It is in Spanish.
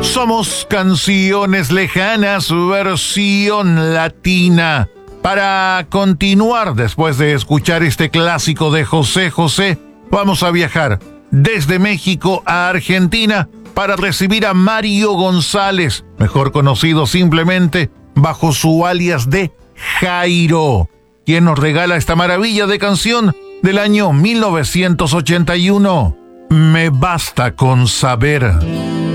Somos Canciones Lejanas, versión latina. Para continuar, después de escuchar este clásico de José José, vamos a viajar desde México a Argentina para recibir a Mario González, mejor conocido simplemente bajo su alias de Jairo, quien nos regala esta maravilla de canción del año 1981. Me basta con saber.